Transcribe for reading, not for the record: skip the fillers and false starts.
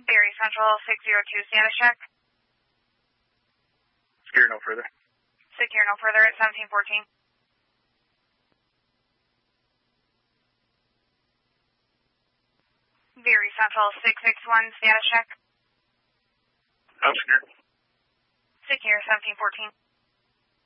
Barry Central 602, status check. Secure no further. Secure no further at 1714. Barry Central 661, status check. I'm secure. Secure 1714.